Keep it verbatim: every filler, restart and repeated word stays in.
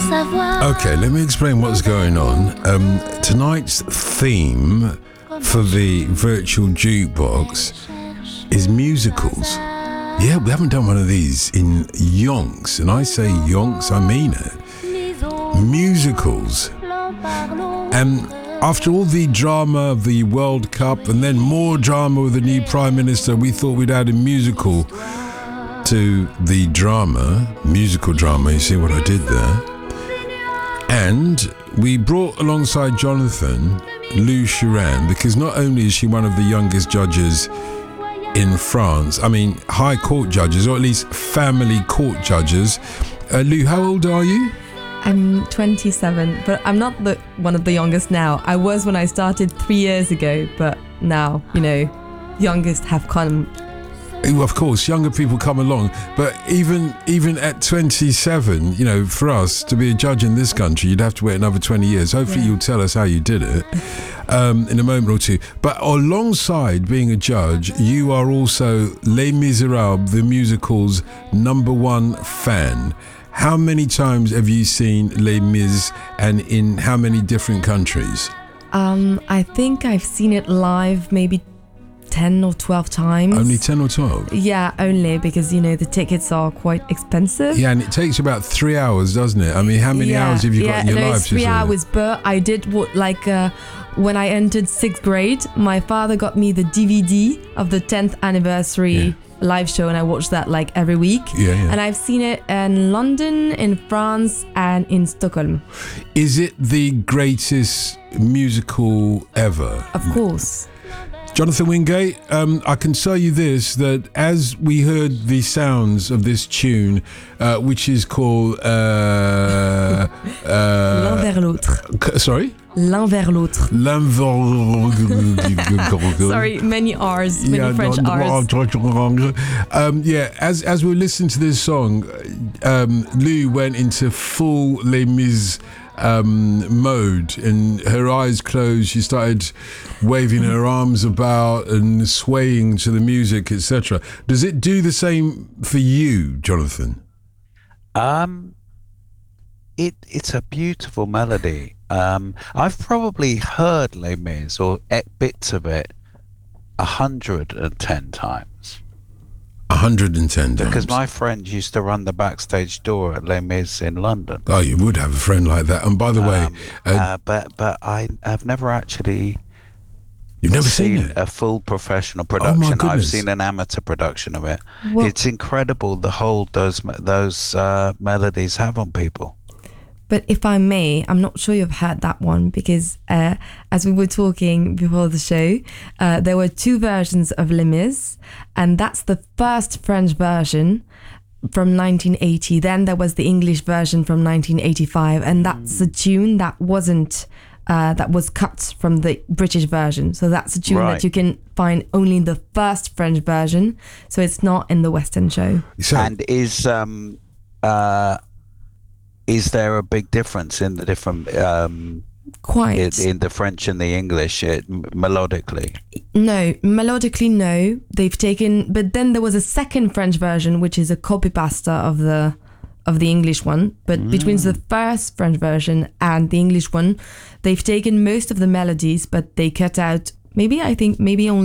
Okay, let me explain what's going on. Um, tonight's theme for the virtual jukebox is musicals. Yeah, we haven't done one of these in yonks, and I say yonks, I mean it. Musicals. And after all the drama of the World Cup and then more drama with the new Prime Minister, we thought we'd add a musical to the drama, musical drama, you see what I did there? And we brought alongside Jonathan, Lou Chiran, because not only is she one of the youngest judges in France, I mean high court judges, or at least family court judges. Uh, Lou, how old are you? I'm twenty-seven, but I'm not the one of the youngest now. I was when I started three years ago, but now, you know, youngest have come. Of course, younger people come along, but even even at twenty-seven, you know, for us to be a judge in this country, you'd have to wait another twenty years. Hopefully yeah. You'll tell us how you did it um, in a moment or two. But alongside being a judge, you are also Les Miserables, the musical's number one fan. How many times have you seen Les Mis, and in how many different countries? Um, I think I've seen it live maybe ten or twelve times. Only ten or twelve? Yeah, only because, you know, the tickets are quite expensive. Yeah, and it takes about three hours, doesn't it? I mean, how many yeah, hours have you yeah, got in your no, life? It's three hours, but I did what, like, uh, when I entered sixth grade, my father got me the D V D of the tenth anniversary yeah. live show, and I watched that like every week. Yeah, yeah. And I've seen it in London, in France, and in Stockholm. Is it the greatest musical ever? Of course. Jonathan Wingate, um, I can tell you this, that as we heard the sounds of this tune, uh, which is called... Uh, uh, L'un vers l'autre. Sorry? L'un vers l'autre. L'un vers... Sorry, many R's, many yeah, French R's. Um, yeah, as as we were listening to this song, um, Lou went into full Les Mis um, mode, and her eyes closed. She started waving her arms about and swaying to the music, et cetera. Does it do the same for you, Jonathan? Um, it it's a beautiful melody. Um, I've probably heard Les Mis or bits of it a hundred and ten times. A hundred and ten times. Because my friend used to run the backstage door at Les Mis in London. Oh, you would have a friend like that. And by the way, um, uh, uh, but but I have never actually. You've never seen, seen it? A full professional production. Oh my I've seen an amateur production of it. Well, it's incredible the hold those those uh, melodies have on people. But if I may, I'm not sure you've heard that one, because uh, as we were talking before the show, uh, there were two versions of Les Mis, and that's the first French version from nineteen eighty. Then there was the English version from nineteen eighty-five, and that's a tune that wasn't uh, that was cut from the British version. So that's a tune right. that you can find only in the first French version. So it's not in the Western show. So, and is um uh. Is there a big difference in the different, um, quite in, in the French and the English, it, melodically? No, melodically, no. They've taken, but then there was a second French version, which is a copy pasta of the of the English one. But mm. between the first French version and the English one, they've taken most of the melodies, but they cut out maybe I think maybe only.